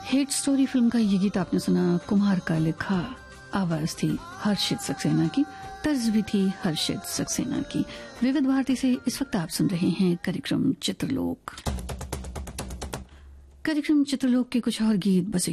Hit story film का ये गीत आपने सुना, कुमार का लिखा। आवाज थी हर्षित सक्सेना की, तर्ज भी थी हर्षित सक्सेना की। विविध भारती से इस वक्त आप सुन रहे हैं कार्यक्रम चित्रलोक। कार्यक्रम चित्रलोक के कुछ और गीत बसे